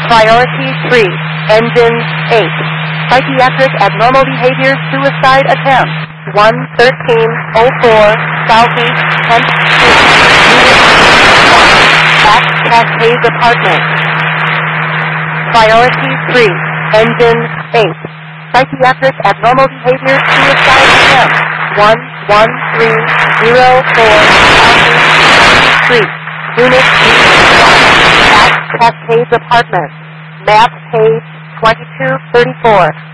Priority 3, Engine 8. Psychiatric abnormal behavior suicide attempt. 11304 Southeast 10th Street. Back Cascades Apartment. Priority 3, Engine 8. Psychiatric abnormal behavior suicide attempt. 11304 Southeast 10th Street. Unit Back Cascades Apartment. Map page 2234.